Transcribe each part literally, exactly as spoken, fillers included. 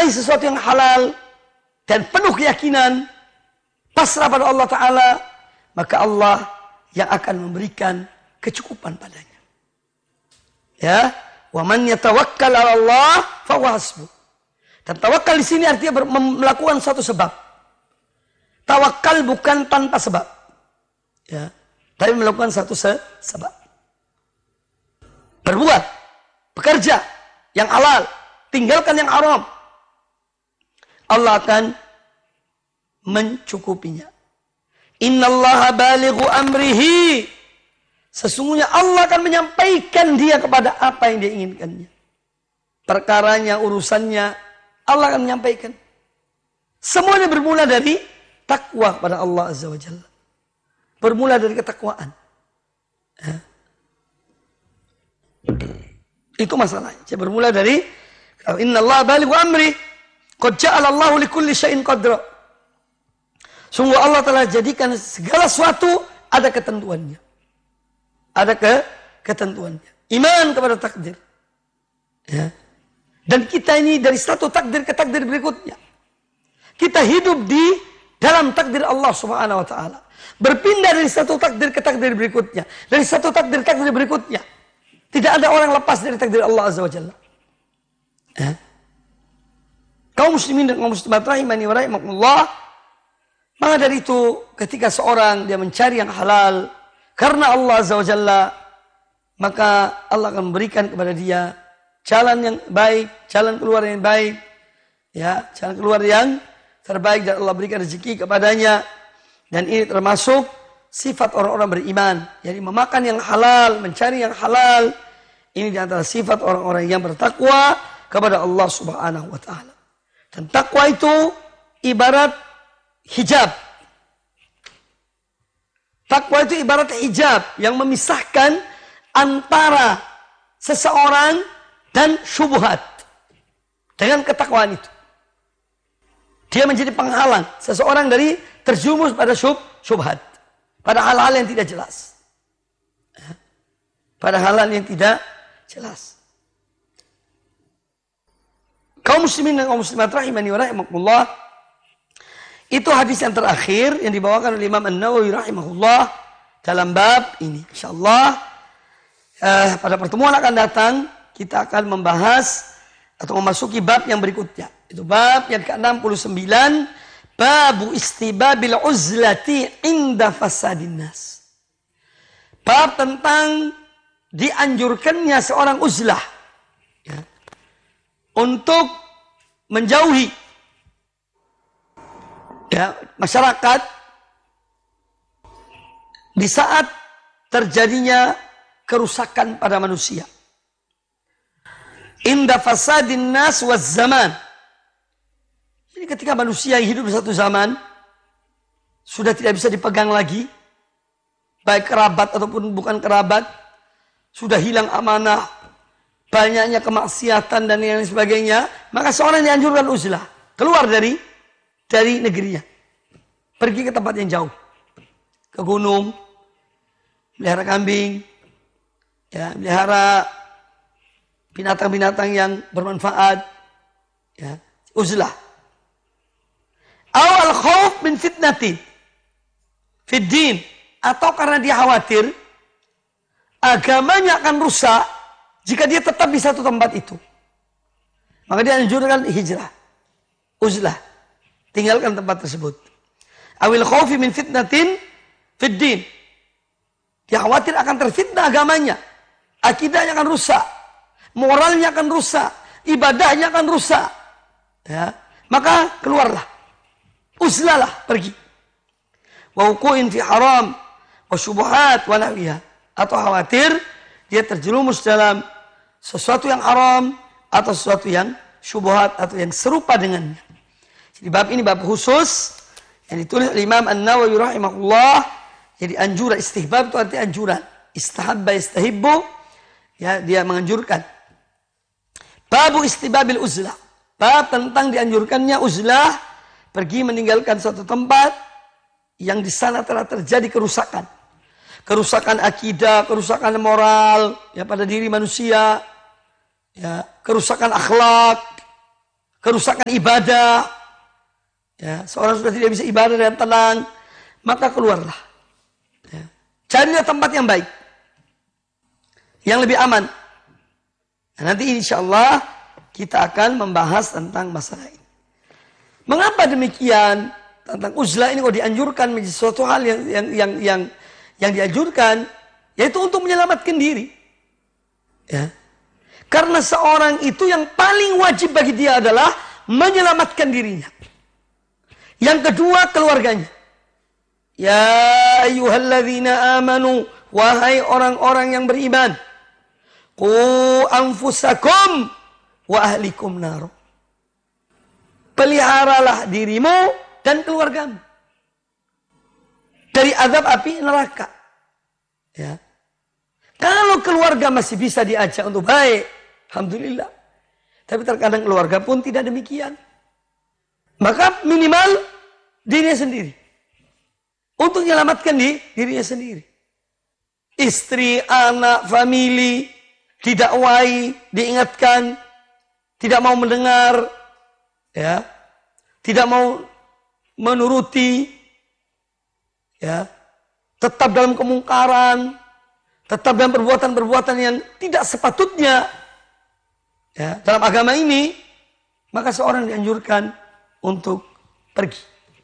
meraih sesuatu yang halal dan penuh keyakinan, pasrah pada Allah Ta'ala, maka Allah yang akan memberikan kecukupan padanya. Ya, wa man yatawakkal 'ala Allah fa huwa hasbuh. Dan tawakal di sini artinya melakukan suatu sebab. Tawakal bukan tanpa sebab. Ya, tapi melakukan satu se sebab. Berbuat, bekerja yang halal, tinggalkan yang haram. Allah akan mencukupinya. Innallaha balighu amrihi. Sesungguhnya Allah akan menyampaikan dia kepada apa yang dia inginkannya. Perkaranya, urusannya, Allah akan menyampaikan. Semuanya bermula dari takwa kepada Allah Azza wa Jalla. Bermula dari ketakwaan. Ya. Itu masalahnya. Jadi bermula dari innallaha balighu amri. Qad ja'ala Allahu likulli syai'in qadra. Sungguh Allah telah jadikan segala sesuatu ada ketentuannya. Ada ke ketentuannya. Iman kepada takdir. Ya. Dan kita ini dari satu takdir ke takdir berikutnya. Kita hidup di dalam takdir Allah Subhanahu wa taala. Berpindah dari satu takdir ke takdir berikutnya. Dari satu takdir ke takdir berikutnya. Tidak ada orang lepas dari takdir Allah Azza wa Jalla. Ya. Kaum muslimin dan kaum muslimat rahimani wa rahimakumullah. Maka dari itu ketika seorang dia mencari yang halal karena Allah Azza wa Jalla, maka Allah akan memberikan kepada dia jalan yang baik, jalan keluar yang baik, ya, jalan keluar yang terbaik, dan Allah berikan rezeki kepadanya. Dan ini termasuk sifat orang-orang beriman, jadi memakan yang halal, mencari yang halal. Ini di antara sifat orang-orang yang bertakwa kepada Allah Subhanahu wa taala. Dan takwa itu ibarat hijab. Takwa itu ibarat hijab yang memisahkan antara seseorang dan syubhat. Dengan ketakwaan itu, dia menjadi penghalang seseorang dari terjumus pada syub, syubhat. Pada hal-hal yang tidak jelas. Pada hal-hal yang tidak jelas. Kaum muslimin dan kaum muslimat rahimani wa rahimakumullah. Itu hadis yang terakhir yang dibawakan oleh Imam An-Nawawi rahimahullah dalam bab ini. Insyaallah eh, pada pertemuan akan datang kita akan membahas atau memasuki bab yang berikutnya. Itu bab yang ke enam puluh sembilan, babu istibabil uzlati inda fasadin nas. Bab tentang dianjurkannya seorang uzlah, ya, untuk menjauhi, ya, masyarakat di saat terjadinya kerusakan pada manusia. Inda fasadin nas waz zaman. Jadi ketika manusia hidup di satu zaman sudah tidak bisa dipegang lagi, baik kerabat ataupun bukan kerabat, sudah hilang amanah, banyaknya kemaksiatan dan yang sebagainya, maka seorang dianjurkan uzlah, keluar dari dari negerinya, pergi ke tempat yang jauh, ke gunung, melihara kambing, ya, melihara binatang-binatang yang bermanfaat, ya, uzlah. Awal khauf min fitnatin fid din, atau karena dia khawatir agamanya akan rusak jika dia tetap di satu tempat itu, maka dia anjurkan hijrah, uzlah, tinggalkan tempat tersebut. Awil khaufi min fitnatin fid din, dia khawatir akan terfitnah agamanya, akidahnya akan rusak, moralnya akan rusak, ibadahnya akan rusak, ya, maka keluarlah, uzlalah, pergi. Wa wuqu'in fi haram wa syubuhat wa nahwiha, atau khawatir dia terjerumus dalam sesuatu yang haram atau sesuatu yang syubhat atau yang serupa dengannya. Jadi bab ini bab khusus yang ditulis oleh Imam An-Nawawi rahimahullah. Jadi anjuran, istihbab itu arti anjuran. Istahabba yastahibbu, ya, dia menganjurkan. Babu istibabil uzlah, bab tentang dianjurkannya uzlah, pergi meninggalkan suatu tempat yang di sana telah terjadi kerusakan. Kerusakan akidah, kerusakan moral, ya, pada diri manusia, ya, kerusakan akhlak, kerusakan ibadah, ya, seorang sudah tidak bisa ibadah dengan tenang, maka keluarlah. Ya. Carilah tempat yang baik, yang lebih aman. Nah, nanti insya Allah kita akan membahas tentang masalah ini. Mengapa demikian? Tentang uzlah ini kok dianjurkan menjadi suatu hal yang yang yang yang, yang dianjurkan, yaitu untuk menyelamatkan diri. Ya. Karena seorang itu yang paling wajib bagi dia adalah menyelamatkan dirinya. Yang kedua, keluarganya. Ya ayyuhalladzina amanu, wahai orang-orang yang beriman, qu anfusakum wa ahlikum nar. Peliharalah dirimu dan keluargamu dari azab api neraka. Ya. Kalau keluarga masih bisa diajak untuk baik, alhamdulillah. Tapi terkadang keluarga pun tidak demikian. Maka minimal dirinya sendiri. Untuk menyelamatkan di, dirinya sendiri. Istri, anak, famili, didakwai, diingatkan, tidak mau mendengar, ya, tidak mau menuruti, ya, tetap dalam kemungkaran, tetap dalam perbuatan-perbuatan yang tidak sepatutnya, ya, dalam agama ini, maka seorang dianjurkan untuk pergi.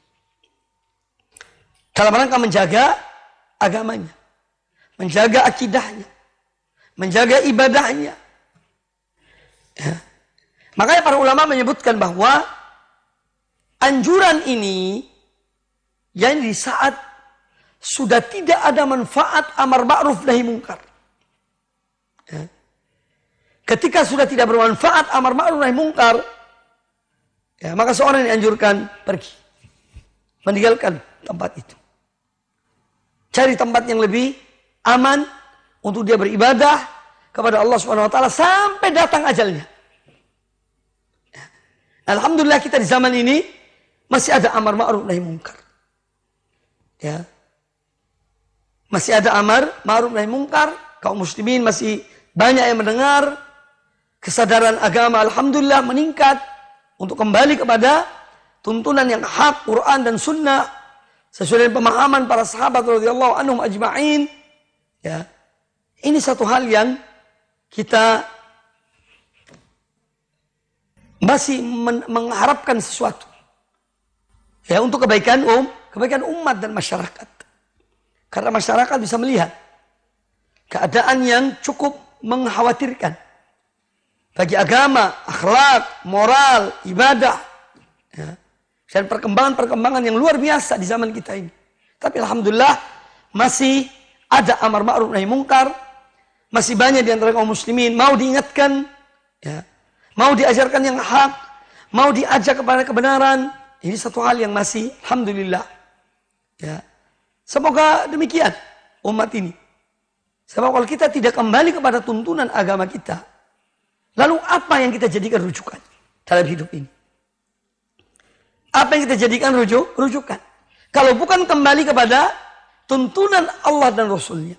Dalam rangka menjaga agamanya, menjaga akidahnya, menjaga ibadahnya. Ya. Makanya para ulama menyebutkan bahwa anjuran ini, yang di saat sudah tidak ada manfaat amar ma'ruf nahi mungkar. Ya. Ketika sudah tidak bermanfaat amar ma'ruf nahi mungkar, ya, maka seorang dianjurkan pergi, meninggalkan tempat itu, cari tempat yang lebih aman untuk dia beribadah kepada Allah Subhanahu Wa Taala sampai datang ajalnya. Ya. Alhamdulillah kita di zaman ini masih ada amar ma'ruf nahi mungkar. Ya. Masih ada amar ma'ruf nahi mungkar, kaum muslimin masih banyak yang mendengar, kesadaran agama alhamdulillah meningkat untuk kembali kepada tuntunan yang hak, Quran dan sunnah sesuai dengan pemahaman para sahabat radhiyallahu anhum ajma'in. Ya. Ini satu hal yang kita masih mengharapkan sesuatu, ya, untuk kebaikan um, kebaikan umat dan masyarakat. Karena masyarakat bisa melihat keadaan yang cukup mengkhawatirkan bagi agama, akhlak, moral, ibadah, ya, dan perkembangan-perkembangan yang luar biasa di zaman kita ini. Tapi alhamdulillah masih ada amar ma'ruf nahi mungkar, masih banyak di antara kaum muslimin mau diingatkan, ya, mau diajarkan yang hak, mau diajak kepada kebenaran. Ini satu hal yang masih alhamdulillah, ya. Semoga demikian umat ini. Sebab kalau kita tidak kembali kepada tuntunan agama kita, lalu apa yang kita jadikan rujukan dalam hidup ini? Apa yang kita jadikan rujuk, rujukan? Kalau bukan kembali kepada tuntunan Allah dan Rasulnya.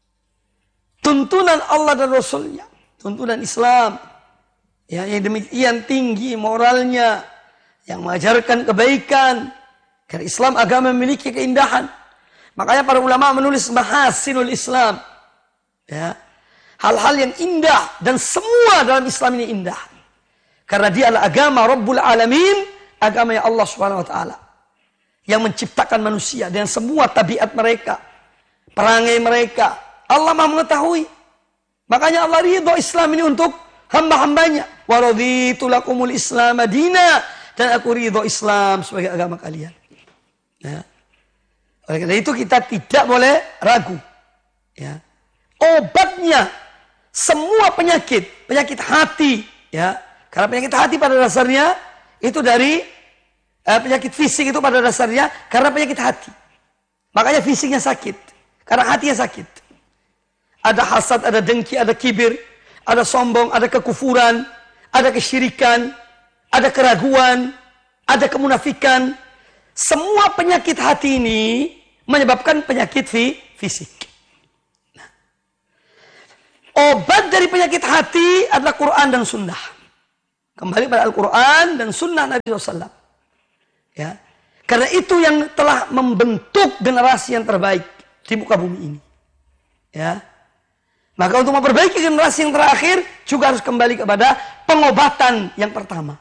Tuntunan Allah dan Rasulnya. Tuntunan Islam. Ya, yang demikian tinggi moralnya. Yang mengajarkan kebaikan. Karena Islam agama memiliki keindahan. Makanya para ulama menulis mahasinul Islam. Ya. Hal-hal yang indah. Dan semua dalam Islam ini indah. Karena dia adalah agama Rabbul Alamin. Agama yang Allah subhanahu wa taala. Yang menciptakan manusia. dengan semua tabiat mereka. Perangai mereka. Allah maha mengetahui. Makanya Allah ridho Islam ini untuk hamba-hambanya. Wa raditu lakumul Islam madina. Dan aku ridho Islam sebagai agama kalian. Ya. Oleh karena itu kita tidak boleh ragu. Ya. Obatnya semua penyakit, penyakit hati, ya. Karena penyakit hati pada dasarnya itu dari eh, penyakit fisik itu pada dasarnya karena penyakit hati. Makanya fisiknya sakit, karena hatinya sakit. Ada hasad, ada dengki, ada kibir, ada sombong, ada kekufuran, ada kesyirikan, ada keraguan, ada kemunafikan. Semua penyakit hati ini menyebabkan penyakit fisik. Nah, obat dari penyakit hati adalah Quran dan Sunnah. Kembali pada Al-Quran dan Sunnah Nabi shallallahu alaihi wasallam. Ya. Karena itu yang telah membentuk generasi yang terbaik di muka bumi ini. Ya. Maka untuk memperbaiki generasi yang terakhir juga harus kembali kepada pengobatan yang pertama.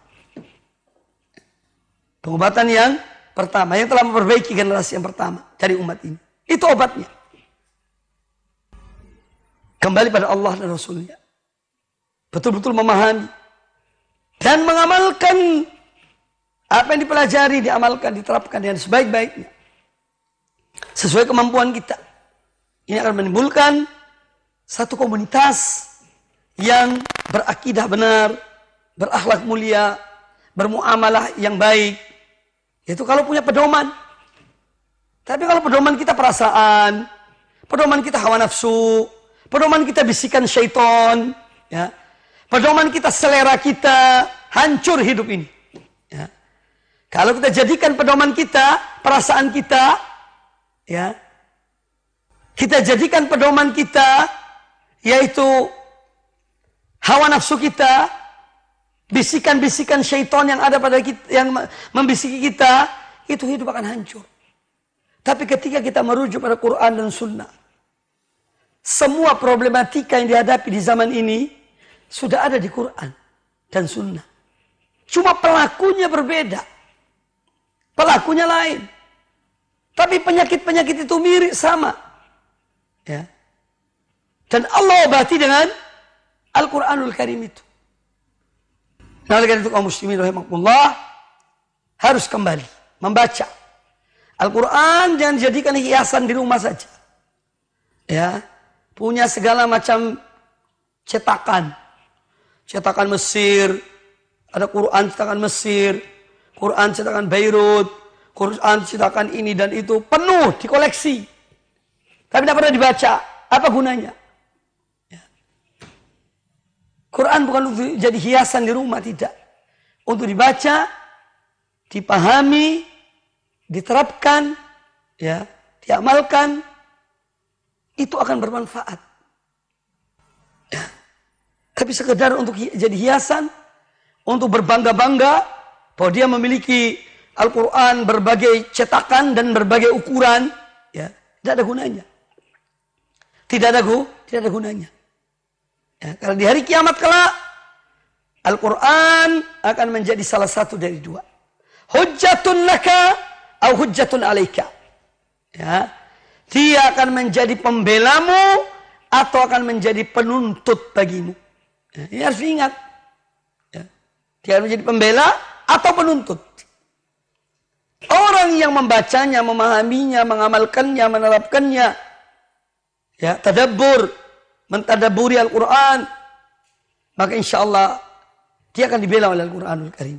Pengobatan yang pertama yang telah memperbaiki generasi yang pertama dari umat ini. Itu obatnya. Kembali pada Allah dan Rasulnya. Betul-betul memahami dan mengamalkan apa yang dipelajari, diamalkan, diterapkan dengan sebaik-baiknya. Sesuai kemampuan kita. Ini akan menimbulkan satu komunitas yang berakidah benar, berakhlak mulia, bermuamalah yang baik. Itu kalau punya pedoman. Tapi kalau pedoman kita perasaan, pedoman kita hawa nafsu, pedoman kita bisikan syaitan, ya, pedoman kita selera kita, hancur hidup ini. Ya. Kalau kita jadikan pedoman kita, perasaan kita, ya, kita jadikan pedoman kita, yaitu hawa nafsu kita, bisikan-bisikan syaitan yang ada pada kita, yang membisiki kita, itu hidup akan hancur. Tapi ketika kita merujuk pada Quran dan Sunnah, semua problematika yang dihadapi di zaman ini sudah ada di Quran dan Sunnah. Cuma pelakunya berbeda. Pelakunya lain. Tapi penyakit-penyakit itu mirip sama. Ya. Dan Allah obati dengan Al-Quranul Karim itu. Nah, oleh karena itu kaum muslimin rahimakumullah harus kembali membaca Al-Quran, jangan dijadikan hiasan di rumah saja. Ya, punya segala macam cetakan. Cetakan Mesir, ada Quran cetakan Mesir, Quran cetakan Beirut, Quran cetakan ini dan itu, penuh dikoleksi. Tapi tidak pernah dibaca. Apa gunanya? Ya. Quran bukan untuk jadi hiasan di rumah, tidak. Untuk dibaca, dipahami, diterapkan, ya, diamalkan, itu akan bermanfaat. Ya. Tapi sekedar untuk jadi hiasan, untuk berbangga-bangga bahwa dia memiliki Al-Quran berbagai cetakan dan berbagai ukuran, ya, tidak ada gunanya. Tidak ada gu, tidak ada gunanya. Ya, karena di hari kiamat kelak, Al-Quran akan menjadi salah satu dari dua. Hujjatun laka, atau hujjatun alaika. Ya, dia akan menjadi pembelamu atau akan menjadi penuntut bagimu. Ya, ini harus diingat. Ya, dia akan menjadi pembela atau penuntut. Orang yang membacanya, memahaminya, mengamalkannya, menerapkannya, ya, tadabbur, mentadaburi Al-Quran, maka insya Allah dia akan dibela oleh Al-Quranul Karim.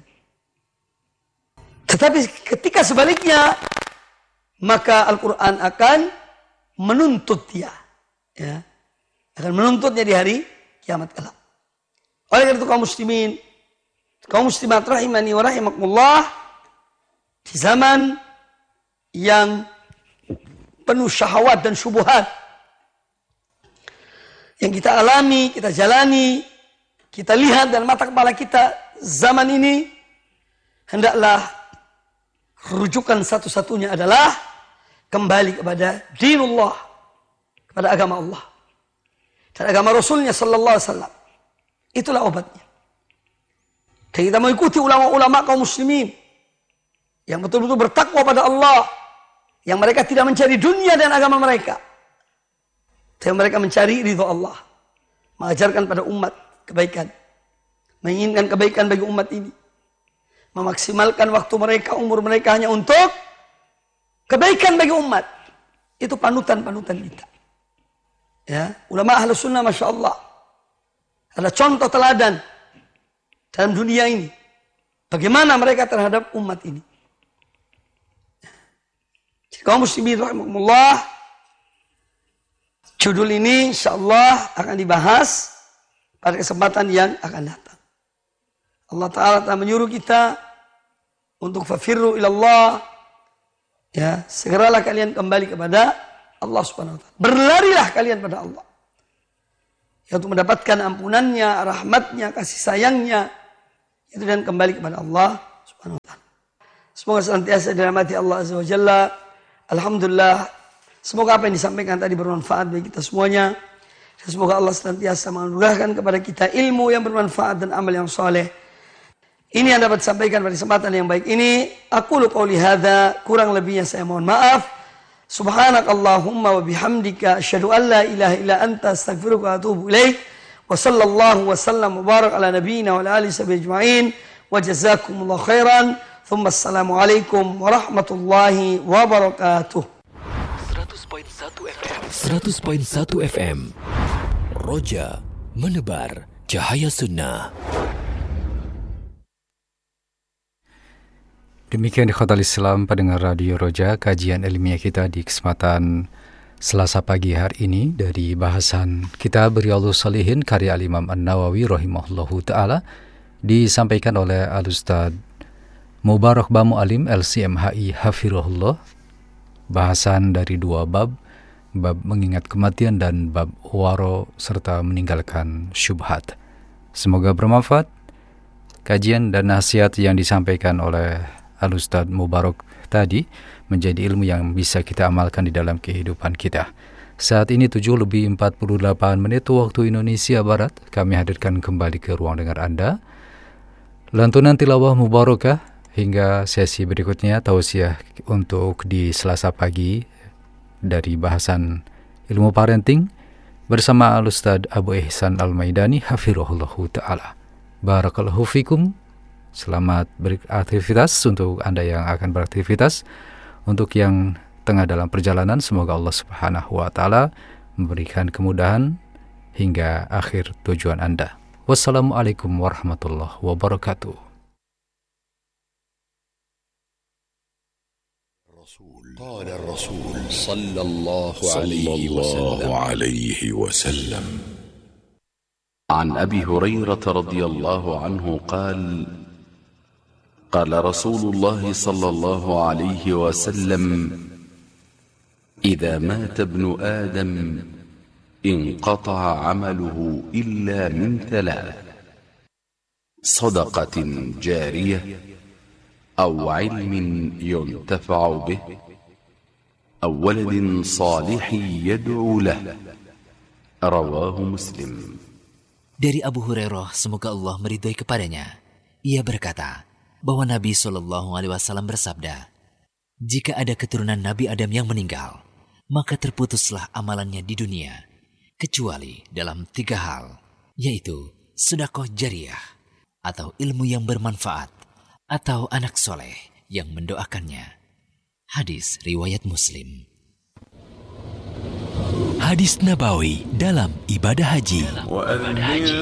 Tetapi ketika sebaliknya, maka Al-Quran akan menuntut dia, ya, akan menuntutnya di hari kiamat kelak. Oleh karena itu kaum muslimin, kaum muslimat rahimani wa rahimakumullah, di zaman yang penuh syahwat dan syubhat yang kita alami, kita jalani, kita lihat dan mata kepala kita zaman ini, hendaklah rujukan satu-satunya adalah kembali kepada dinullah, kepada agama Allah dan agama Rasulnya sallallahu alaihi wasallam. Itulah obatnya. Dan kita mengikuti ulama-ulama kaum muslimin yang betul-betul bertakwa pada Allah, yang mereka tidak mencari dunia dan agama mereka, tapi mereka mencari ridha Allah, mengajarkan pada umat kebaikan, menginginkan kebaikan bagi umat ini, memaksimalkan waktu mereka, umur mereka hanya untuk kebaikan bagi umat. Itu panutan-panutan kita. Ya, ulama Ahlus Sunnah masya Allah adalah contoh teladan dalam dunia ini. Bagaimana mereka terhadap umat ini. Kaum muslimin rahimakumullah, judul ini insyaallah akan dibahas pada kesempatan yang akan datang. Allah Ta'ala telah menyuruh kita untuk fafirru ilallah, ya, segeralah kalian kembali kepada Allah Subhanahu wa taala. Berlarilah kalian pada Allah, ya, untuk mendapatkan ampunannya, rahmatnya, kasih sayangnya, Itu dan kembali kepada Allah Subhanahu wa taala. Semoga senantiasa dirahmati Allah Azza wa Jalla. Alhamdulillah, semoga apa yang disampaikan tadi bermanfaat bagi kita semuanya. Dan semoga Allah senantiasa menganugerahkan kepada kita ilmu yang bermanfaat dan amal yang soleh. Ini yang dapat disampaikan pada kesempatan yang baik ini. Aku lu qauli hadza, kurang lebihnya saya mohon maaf. Subhanakallahumma wa bihamdika asyhadu an la ilaha illa anta astaghfiruka wa atubu ilaik. Wa sallallahu wa sallam wa barak ala nabiyyina wa ala alihi ajma'in. Wa jazakumullahu khairan. Thumma assalamualaikum warahmatullahi wabarakatuh. seratus koma satu F M seratus koma satu F M Roja menebar cahaya sunnah. Demikian di Khotul Islam pendengar Radio Roja, kajian ilmiah kita di kesempatan Selasa pagi hari ini dari bahasan Kitab Riyadhus Shalihin karya Al-Imam An-Nawawi rahimahullahu taala, disampaikan oleh Al-Ustaz Mubarak Bamu Alim L C M H I Hafirullah. Bahasan dari dua bab, bab mengingat kematian dan bab waro serta meninggalkan syubhat. Semoga bermanfaat kajian dan nasihat yang disampaikan oleh Al-Ustaz Mubarak tadi menjadi ilmu yang bisa kita amalkan di dalam kehidupan kita. Saat ini tujuh lebih empat puluh delapan menit waktu Indonesia Barat. Kami hadirkan kembali ke ruang dengar Anda lantunan tilawah mubarakah hingga sesi berikutnya tausiah untuk di Selasa pagi dari bahasan ilmu parenting bersama Al-Ustaz Abu Ihsan Al-Maidani hafirullahu ta'ala. Barakallahu fikum. Selamat beraktivitas untuk Anda yang akan beraktivitas. Untuk yang tengah dalam perjalanan, semoga Allah Subhanahu wa taala memberikan kemudahan hingga akhir tujuan Anda. Wassalamualaikum warahmatullahi wabarakatuh. قال الرسول صلى الله عليه وسلم, عليه وسلم عن أبي هريرة رضي الله عنه قال قال رسول الله صلى الله عليه وسلم إذا مات ابن آدم انقطع عمله إلا من ثلاث صدقة جارية أو علم ينتفع به أو ولد صالح يدعو له. رواه Muslim. Dari Abu Hurairah, semoga Allah meridhai kepadanya, ia berkata bahwa Nabi shallallahu alaihi wasallam bersabda, jika ada keturunan Nabi Adam yang meninggal, maka terputuslah amalannya di dunia, kecuali dalam tiga hal, yaitu sedekah jariyah, atau ilmu yang bermanfaat, atau anak soleh yang mendoakannya. Hadis riwayat Muslim. Hadis Nabawi dalam ibadah haji.